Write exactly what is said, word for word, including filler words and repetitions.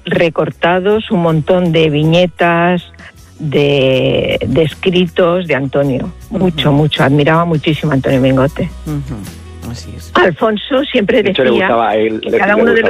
recortados un montón de viñetas, de, de escritos de Antonio. Mucho, uh-huh. mucho. Admiraba muchísimo a Antonio Mingote. Uh-huh. Así es. Alfonso siempre de hecho, decía le gustaba, él, que le, cada le uno de los